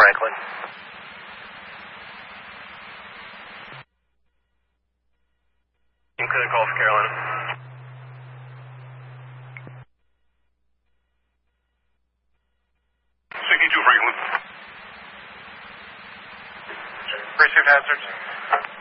Franklin. Clear call for Carolina. 62 Franklin. Pursuit hazards.